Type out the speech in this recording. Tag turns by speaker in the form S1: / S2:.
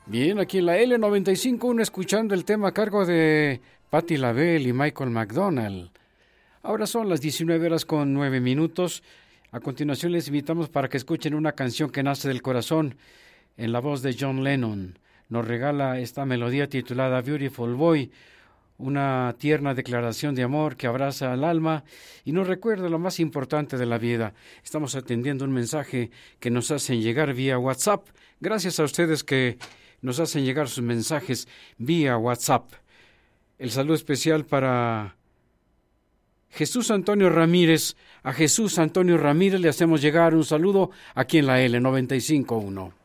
S1: Bien, aquí en la L95.1 escuchando el tema a cargo de Patti LaBelle y Michael McDonald. Ahora son las 19:09. A continuación les invitamos para que escuchen una canción que nace del corazón en la voz de John Lennon. Nos regala esta melodía titulada Beautiful Boy, una tierna declaración de amor que abraza al alma y nos recuerda lo más importante de la vida. Estamos atendiendo un mensaje que nos hacen llegar vía WhatsApp. Gracias a ustedes que nos hacen llegar sus mensajes vía WhatsApp. El saludo especial para Jesús Antonio Ramírez. A Jesús Antonio Ramírez le hacemos llegar un saludo aquí en la L95.1.